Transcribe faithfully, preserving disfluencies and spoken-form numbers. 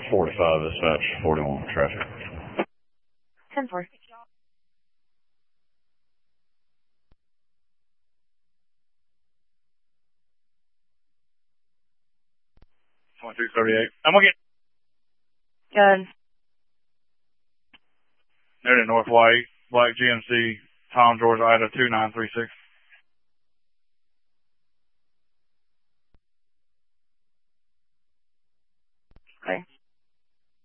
four to five, dispatch forty-one traffic. ten four. twenty-two thirty-eight. I'm going to get Good. there to North White, Black G M C, Tom George, Ida two nine three six.